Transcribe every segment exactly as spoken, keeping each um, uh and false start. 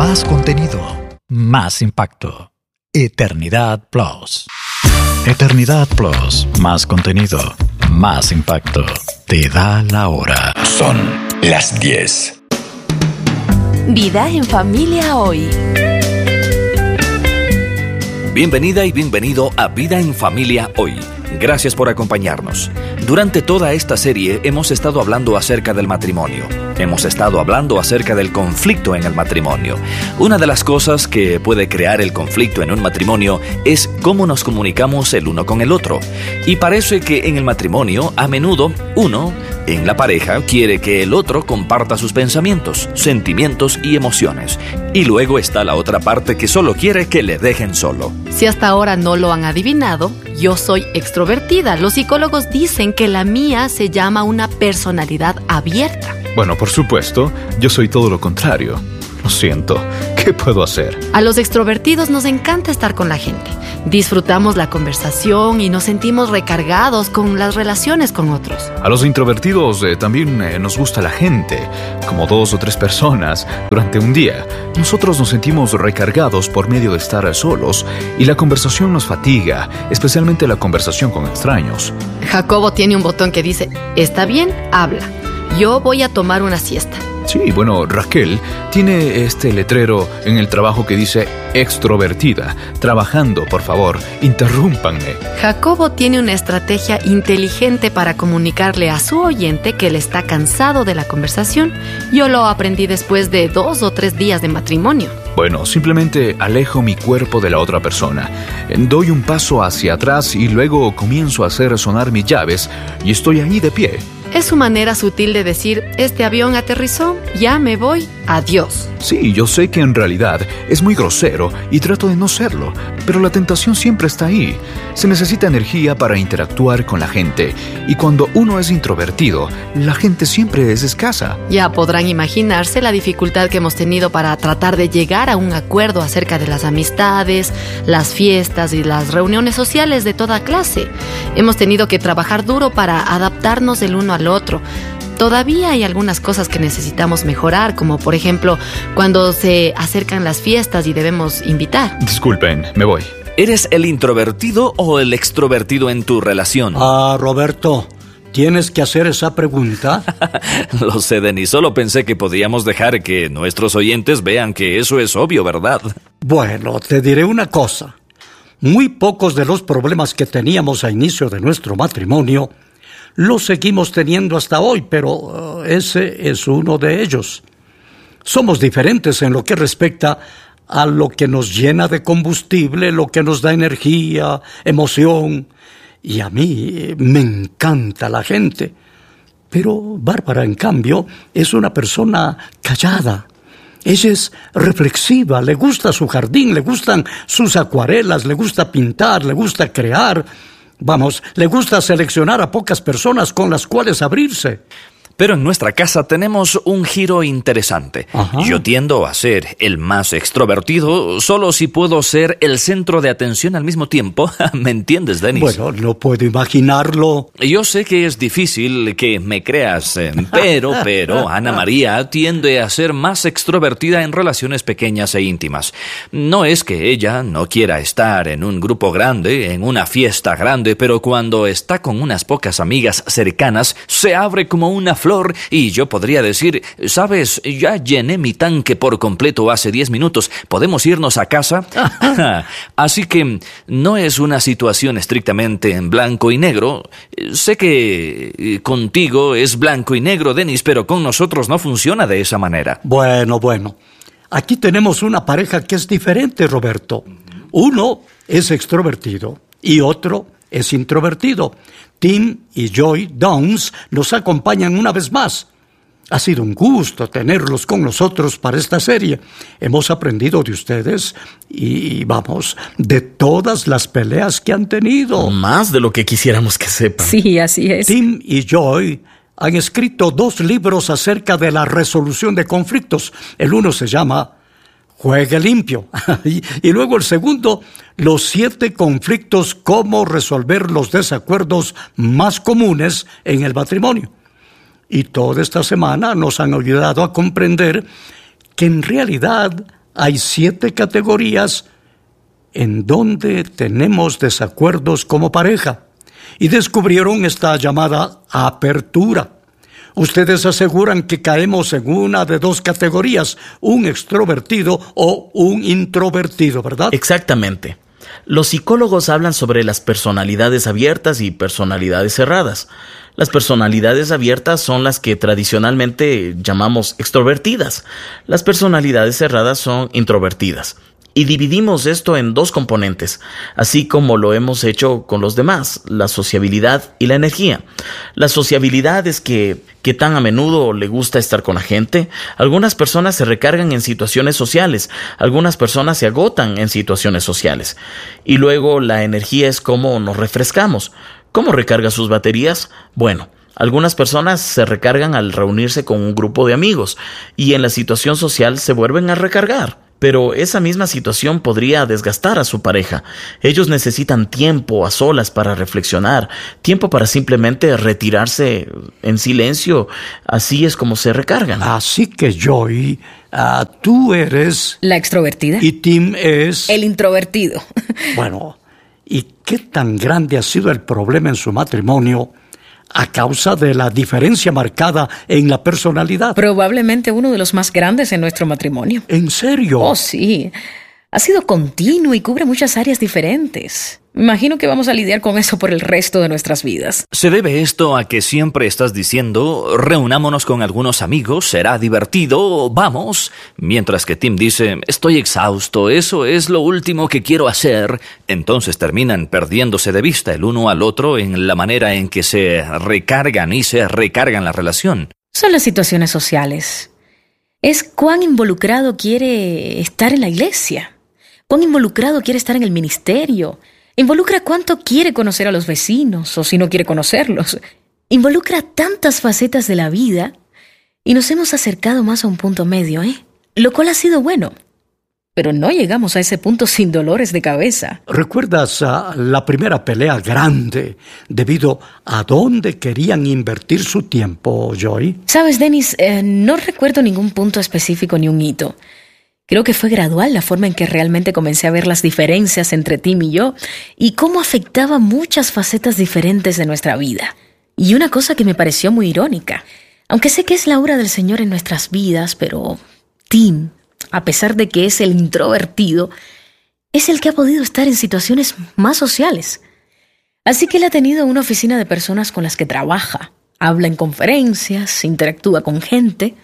Más contenido, más impacto. Eternidad Plus. Eternidad Plus, más contenido, más impacto. Te da la hora. Son las diez. Vida en familia hoy. Bienvenida y bienvenido a Vida en Familia hoy. Gracias por acompañarnos. Durante toda esta serie hemos estado hablando acerca del matrimonio. Hemos estado hablando acerca del conflicto en el matrimonio. Una de las cosas que puede crear el conflicto en un matrimonio es cómo nos comunicamos el uno con el otro. Y parece que en el matrimonio, a menudo, uno, en la pareja, quiere que el otro comparta sus pensamientos, sentimientos y emociones. Y luego está la otra parte que solo quiere que le dejen solo. Si hasta ahora no lo han adivinado, yo soy extrovertida. Los psicólogos dicen que la mía se llama una personalidad abierta. Bueno, por supuesto, yo soy todo lo contrario. Lo siento, ¿qué puedo hacer? A los extrovertidos nos encanta estar con la gente. Disfrutamos la conversación y nos sentimos recargados con las relaciones con otros. A los introvertidos eh, también eh, nos gusta la gente, como dos o tres personas durante un día. Nosotros nos sentimos recargados por medio de estar solos y la conversación nos fatiga, especialmente la conversación con extraños. Jacobo tiene un botón que dice, está bien, habla. Yo voy a tomar una siesta. Sí, bueno, Raquel tiene este letrero en el trabajo que dice extrovertida. Trabajando, por favor, interrúmpanme. Jacobo tiene una estrategia inteligente para comunicarle a su oyente que él está cansado de la conversación. Yo lo aprendí después de dos o tres días de matrimonio. Bueno, simplemente alejo mi cuerpo de la otra persona. Doy un paso hacia atrás y luego comienzo a hacer sonar mis llaves y estoy ahí de pie. Es su manera sutil de decir, este avión aterrizó, ya me voy, adiós. Sí, yo sé que en realidad es muy grosero y trato de no serlo, pero la tentación siempre está ahí. Se necesita energía para interactuar con la gente y cuando uno es introvertido, la gente siempre es escasa. Ya podrán imaginarse la dificultad que hemos tenido para tratar de llegar a un acuerdo acerca de las amistades, las fiestas y las reuniones sociales de toda clase. Hemos tenido que trabajar duro para adaptarnos el uno al otro. Todavía hay algunas cosas que necesitamos mejorar, como por ejemplo, cuando se acercan las fiestas y debemos invitar. Disculpen, me voy. ¿Eres el introvertido o el extrovertido en tu relación? Ah, Roberto, ¿tienes que hacer esa pregunta? Lo sé, Denis. Solo pensé que podíamos dejar que nuestros oyentes vean que eso es obvio, ¿verdad? Bueno, te diré una cosa. Muy pocos de los problemas que teníamos a inicio de nuestro matrimonio los seguimos teniendo hasta hoy, pero uh, ese es uno de ellos. Somos diferentes en lo que respecta a lo que nos llena de combustible, lo que nos da energía, emoción. Y a mí me encanta la gente. Pero Bárbara, en cambio, es una persona callada. Ella es reflexiva, le gusta su jardín, le gustan sus acuarelas, le gusta pintar, le gusta crear. Vamos, le gusta seleccionar a pocas personas con las cuales abrirse. Pero en nuestra casa tenemos un giro interesante. Ajá. Yo tiendo a ser el más extrovertido solo si puedo ser el centro de atención al mismo tiempo. ¿Me entiendes, Denis? Bueno, no puedo imaginarlo. Yo sé que es difícil que me creas, eh, pero, pero, Ana María tiende a ser más extrovertida en relaciones pequeñas e íntimas. No es que ella no quiera estar en un grupo grande, en una fiesta grande, pero cuando está con unas pocas amigas cercanas, se abre como una flor y yo podría decir, ¿sabes? Ya llené mi tanque por completo hace diez minutos. ¿Podemos irnos a casa? Así que no es una situación estrictamente en blanco y negro. Sé que contigo es blanco y negro, Denis, pero con nosotros no funciona de esa manera. Bueno, bueno. Aquí tenemos una pareja que es diferente, Roberto. Uno es extrovertido y otro es introvertido. Tim y Joy Downs nos acompañan una vez más. Ha sido un gusto tenerlos con nosotros para esta serie. Hemos aprendido de ustedes y, vamos, de todas las peleas que han tenido. Más de lo que quisiéramos que sepan. Sí, así es. Tim y Joy han escrito dos libros acerca de la resolución de conflictos. El uno se llama Juegue limpio. y, y luego el segundo, los siete conflictos, cómo resolver los desacuerdos más comunes en el matrimonio. Y toda esta semana nos han ayudado a comprender que en realidad hay siete categorías en donde tenemos desacuerdos como pareja y descubrieron esta llamada apertura. Ustedes aseguran que caemos en una de dos categorías, un extrovertido o un introvertido, ¿verdad? Exactamente. Los psicólogos hablan sobre las personalidades abiertas y personalidades cerradas. Las personalidades abiertas son las que tradicionalmente llamamos extrovertidas. Las personalidades cerradas son introvertidas. Y dividimos esto en dos componentes, así como lo hemos hecho con los demás, la sociabilidad y la energía. La sociabilidad es que, que tan a menudo le gusta estar con la gente. Algunas personas se recargan en situaciones sociales, algunas personas se agotan en situaciones sociales. Y luego la energía es cómo nos refrescamos. ¿Cómo recarga sus baterías? Bueno, algunas personas se recargan al reunirse con un grupo de amigos y en la situación social se vuelven a recargar. Pero esa misma situación podría desgastar a su pareja. Ellos necesitan tiempo a solas para reflexionar, tiempo para simplemente retirarse en silencio. Así es como se recargan. Así que, Joy, uh, tú eres... la extrovertida. Y Tim es... el introvertido. Bueno, ¿y qué tan grande ha sido el problema en su matrimonio a causa de la diferencia marcada en la personalidad? Probablemente uno de los más grandes en nuestro matrimonio. ¿En serio? Oh, sí. Ha sido continuo y cubre muchas áreas diferentes. Me imagino que vamos a lidiar con eso por el resto de nuestras vidas. ¿Se debe esto a que siempre estás diciendo, reunámonos con algunos amigos, será divertido, vamos? Mientras que Tim dice, estoy exhausto, eso es lo último que quiero hacer. Entonces terminan perdiéndose de vista el uno al otro en la manera en que se recargan y se recargan la relación. Son las situaciones sociales. Es cuán involucrado quiere estar en la iglesia, cuán involucrado quiere estar en el ministerio. Involucra cuánto quiere conocer a los vecinos, o si no quiere conocerlos. Involucra tantas facetas de la vida y nos hemos acercado más a un punto medio, ¿eh? Lo cual ha sido bueno. Pero no llegamos a ese punto sin dolores de cabeza. ¿Recuerdas uh, la primera pelea grande debido a dónde querían invertir su tiempo, Joy? Sabes, Dennis, eh, no recuerdo ningún punto específico ni un hito. Creo que fue gradual la forma en que realmente comencé a ver las diferencias entre Tim y yo y cómo afectaba muchas facetas diferentes de nuestra vida. Y una cosa que me pareció muy irónica, aunque sé que es la obra del Señor en nuestras vidas, pero Tim, a pesar de que es el introvertido, es el que ha podido estar en situaciones más sociales. Así que él ha tenido una oficina de personas con las que trabaja, habla en conferencias, interactúa con gente.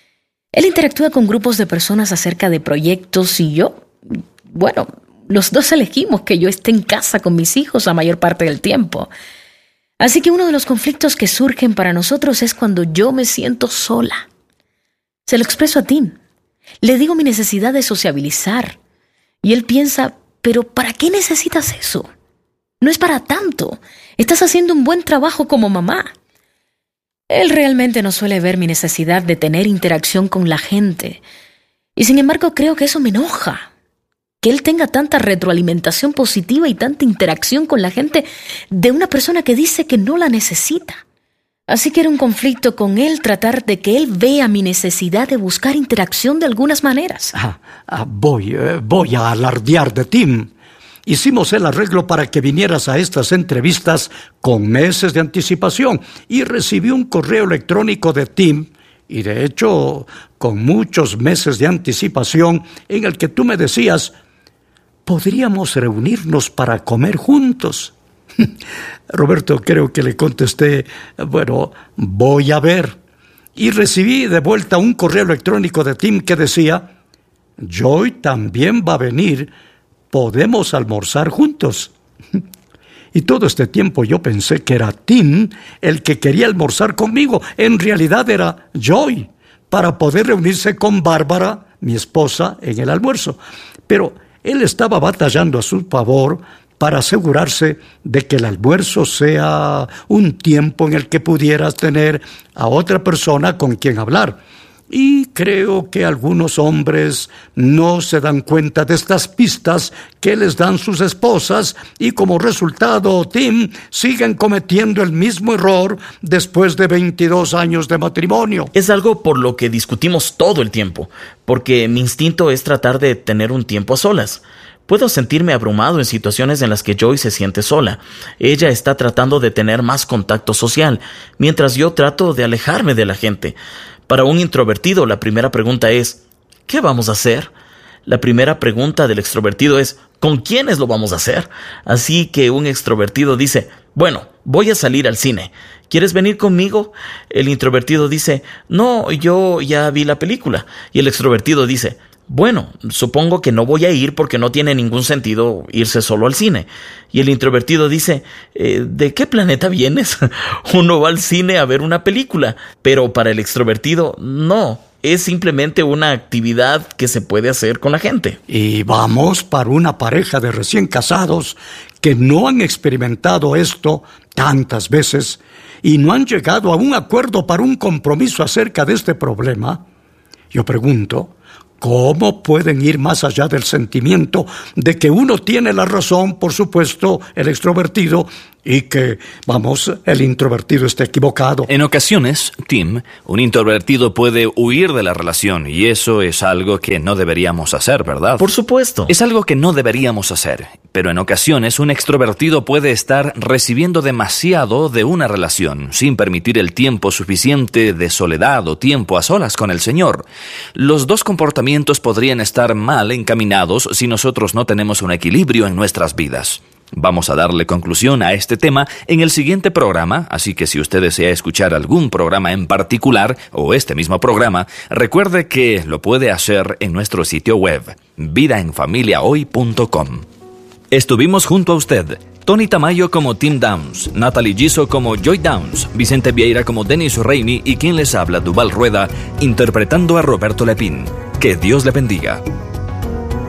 Él interactúa con grupos de personas acerca de proyectos y yo, bueno, los dos elegimos que yo esté en casa con mis hijos la mayor parte del tiempo. Así que uno de los conflictos que surgen para nosotros es cuando yo me siento sola. Se lo expreso a Tim. Le digo mi necesidad de sociabilizar. Y él piensa, ¿pero para qué necesitas eso? No es para tanto. Estás haciendo un buen trabajo como mamá. Él realmente no suele ver mi necesidad de tener interacción con la gente. Y sin embargo creo que eso me enoja. Que él tenga tanta retroalimentación positiva y tanta interacción con la gente de una persona que dice que no la necesita. Así que era un conflicto con él tratar de que él vea mi necesidad de buscar interacción de algunas maneras. Ah, ah, voy, eh, voy a alardear de Tim. Hicimos el arreglo para que vinieras a estas entrevistas con meses de anticipación y recibí un correo electrónico de Tim, y de hecho con muchos meses de anticipación, en el que tú me decías, ¿podríamos reunirnos para comer juntos? Roberto, creo que le contesté, bueno, voy a ver. Y recibí de vuelta un correo electrónico de Tim que decía, Joy también va a venir, podemos almorzar juntos. Y todo este tiempo yo pensé que era Tim el que quería almorzar conmigo. En realidad era Joy, para poder reunirse con Bárbara, mi esposa, en el almuerzo. Pero él estaba batallando a su favor para asegurarse de que el almuerzo sea un tiempo en el que pudieras tener a otra persona con quien hablar. Y creo que algunos hombres no se dan cuenta de estas pistas que les dan sus esposas y como resultado, Tim, siguen cometiendo el mismo error después de veintidós años de matrimonio. Es algo por lo que discutimos todo el tiempo, porque mi instinto es tratar de tener un tiempo a solas. Puedo sentirme abrumado en situaciones en las que Joy se siente sola. Ella está tratando de tener más contacto social, mientras yo trato de alejarme de la gente. Para un introvertido, la primera pregunta es, ¿qué vamos a hacer? La primera pregunta del extrovertido es, ¿con quiénes lo vamos a hacer? Así que un extrovertido dice, bueno, voy a salir al cine. ¿Quieres venir conmigo? El introvertido dice, no, yo ya vi la película. Y el extrovertido dice, bueno, supongo que no voy a ir porque no tiene ningún sentido irse solo al cine. Y el introvertido dice, eh, ¿de qué planeta vienes? Uno va al cine a ver una película, pero para el extrovertido no, es simplemente una actividad que se puede hacer con la gente. Y vamos para una pareja de recién casados que no han experimentado esto tantas veces y no han llegado a un acuerdo para un compromiso acerca de este problema. Yo pregunto, ¿cómo pueden ir más allá del sentimiento de que uno tiene la razón, por supuesto, el extrovertido, y que, vamos, el introvertido está equivocado? En ocasiones, Tim, un introvertido puede huir de la relación, y eso es algo que no deberíamos hacer, ¿verdad? Por supuesto. Es algo que no deberíamos hacer, pero en ocasiones un extrovertido puede estar recibiendo demasiado de una relación, sin permitir el tiempo suficiente de soledad o tiempo a solas con el Señor. Los dos comportamientos podrían estar mal encaminados si nosotros no tenemos un equilibrio en nuestras vidas. Vamos a darle conclusión a este tema en el siguiente programa, así que si usted desea escuchar algún programa en particular o este mismo programa, recuerde que lo puede hacer en nuestro sitio web, vida en familia hoy punto com. Estuvimos junto a usted, Tony Tamayo como Tim Downs, Natalie Giso como Joy Downs, Vicente Vieira como Dennis Reini y quien les habla, Duval Rueda, interpretando a Roberto Lepín. Que Dios le bendiga.